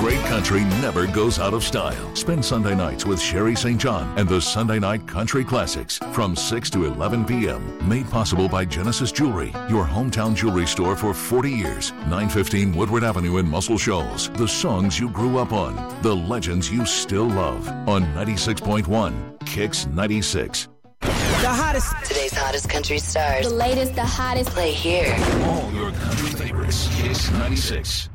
Great country never goes out of style. Spend Sunday nights with Sherry St. John and the Sunday Night Country Classics from 6 to 11 p.m. Made possible by Genesis Jewelry, your hometown jewelry store for 40 years. 915 Woodward Avenue in Muscle Shoals. The songs you grew up on. The legends you still love. On 96.1 Kicks 96. Today's hottest country stars. The latest, the hottest. Play here. All your country favorites. Kicks 96.